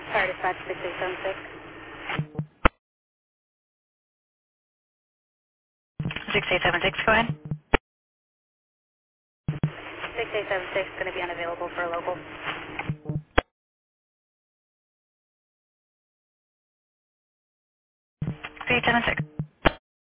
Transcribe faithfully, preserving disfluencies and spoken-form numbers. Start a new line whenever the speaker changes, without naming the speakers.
Fire dispatch six eight seven six.
six eight seven six, go ahead.
six eight seven six is going to be unavailable for a local.
three eight seven six.